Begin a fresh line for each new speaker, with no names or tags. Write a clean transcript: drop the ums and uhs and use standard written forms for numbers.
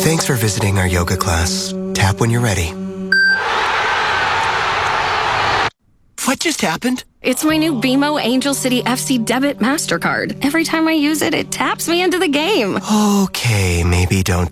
Thanks for visiting our yoga class. Tap when you're ready. What just happened?
It's my new BMO Angel City FC Debit MasterCard. Every time I use it, it taps me into the game.
Okay, maybe don't